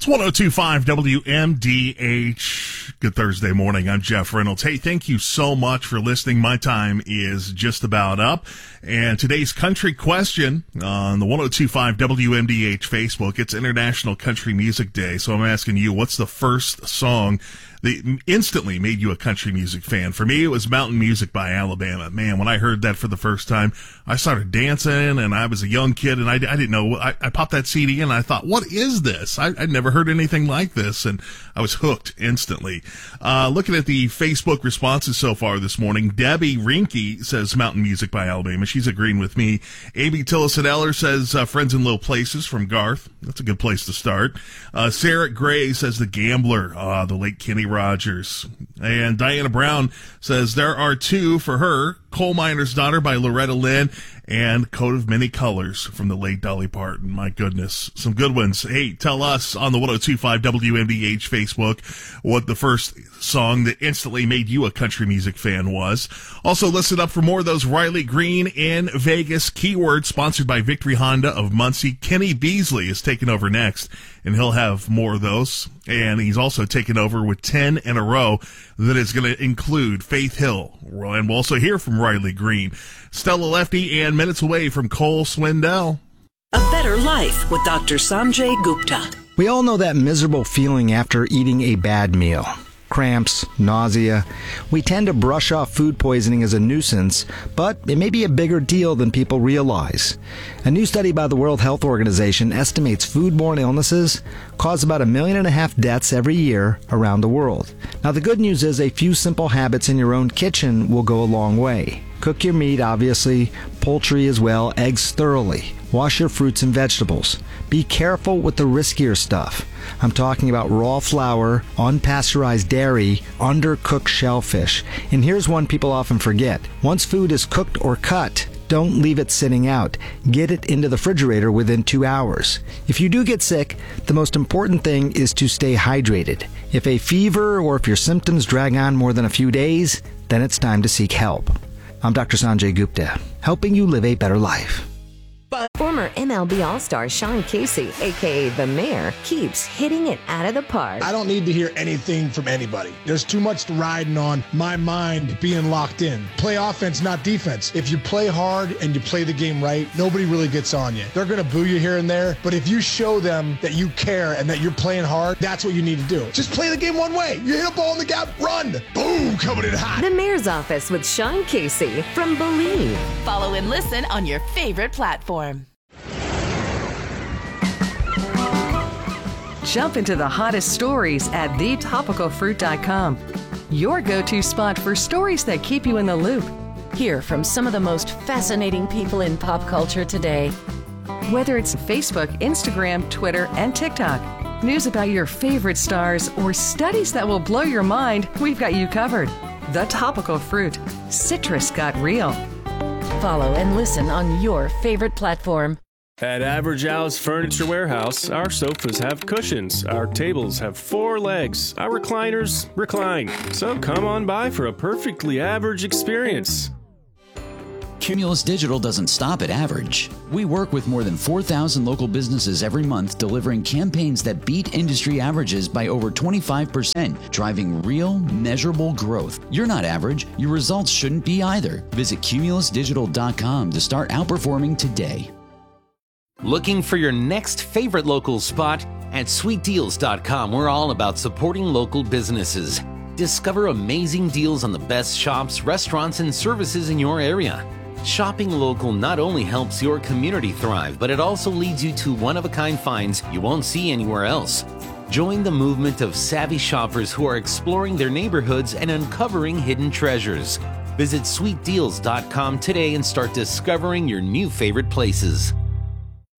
It's 102.5 WMDH. Good Thursday morning. I'm Jeff Reynolds. Hey, thank you so much for listening. My time is just about up. And today's country question on the 102.5 WMDH Facebook, it's International Country Music Day. So I'm asking you, what's the first song that instantly made you a country music fan? For me, it was Mountain Music by Alabama. Man, when I heard that for the first time, I started dancing, and I was a young kid, and I didn't know. I popped that CD in, and I thought, what is this? I'd never heard anything like this, and I was hooked instantly. Looking at the Facebook responses so far this morning, Debbie Rinke says Mountain Music by Alabama. She's agreeing with me. Amy Tillis-Eller says Friends in Low Places from Garth. That's a good place to start. Sarah Gray says The Gambler, the late Kenny Rogers. And Diana Brown says there are two for her, Coal Miner's Daughter by Loretta Lynn and Coat of Many Colors from the late Dolly Parton. My goodness, some good ones. Hey, tell us on the 102.5 WMDH Facebook what the first song that instantly made you a country music fan was. Also, listen up for more of those Riley Green in Vegas keywords, sponsored by Victory Honda of Muncie. Kenny Beasley is taking over next, and he'll have more of those. And he's also taken over with 10 in a row that is going to include Faith Hill. And we'll also hear from Riley Green, Stella Lefty, and minutes away from Cole Swindell. A Better Life with Dr. Sanjay Gupta. We all know that miserable feeling after eating a bad meal. Cramps, nausea. We tend to brush off food poisoning as a nuisance, but it may be a bigger deal than people realize. A new study by the World Health Organization estimates foodborne illnesses cause about 1.5 million deaths every year around the world. Now, the good news is a few simple habits in your own kitchen will go a long way. Cook your meat, obviously, poultry as well, eggs thoroughly. Wash your fruits and vegetables. Be careful with the riskier stuff. I'm talking about raw flour, unpasteurized dairy, undercooked shellfish. And here's one people often forget. Once food is cooked or cut, don't leave it sitting out. Get it into the refrigerator within 2 hours. If you do get sick, the most important thing is to stay hydrated. If a fever or if your symptoms drag on more than a few days, then it's time to seek help. I'm Dr. Sanjay Gupta, helping you live a better life. Former MLB All-Star Sean Casey, a.k.a. The Mayor, keeps hitting it out of the park. I don't need to hear anything from anybody. There's too much riding on my mind being locked in. Play offense, not defense. If you play hard and you play the game right, nobody really gets on you. They're going to boo you here and there, but if you show them that you care and that you're playing hard, that's what you need to do. Just play the game one way. You hit a ball in the gap, run. Boom, coming in hot. The Mayor's Office with Sean Casey from Believe. Follow and listen on your favorite platform. Jump into the hottest stories at thetopicalfruit.com. Your go-to spot for stories that keep you in the loop. Hear from some of the most fascinating people in pop culture today. Whether it's Facebook, Instagram, Twitter, and TikTok, news about your favorite stars, or studies that will blow your mind, we've got you covered. The Topical Fruit. Citrus got real. Follow and listen on your favorite platform. At Average Al's Furniture Warehouse, our sofas have cushions, our tables have 4 legs, our recliners recline. So come on by for a perfectly average experience. Cumulus Digital doesn't stop at average. We work with more than 4,000 local businesses every month, delivering campaigns that beat industry averages by over 25%, driving real, measurable growth. You're not average. Your results shouldn't be either. Visit cumulusdigital.com to start outperforming today. Looking for your next favorite local spot? At sweetdeals.com, we're all about supporting local businesses. Discover amazing deals on the best shops, restaurants, and services in your area. Shopping local not only helps your community thrive, but it also leads you to one-of-a-kind finds you won't see anywhere else. Join the movement of savvy shoppers who are exploring their neighborhoods and uncovering hidden treasures. Visit sweetdeals.com today and start discovering your new favorite places.